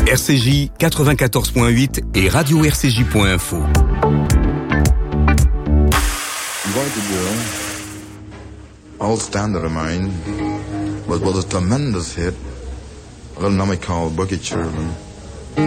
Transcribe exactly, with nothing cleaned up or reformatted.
R C J quatre-vingt-quatorze point huit et radio R C J point info. Invited Girl, old standard of mine, was, was a tremendous hit. A little number called Bucket Sherman.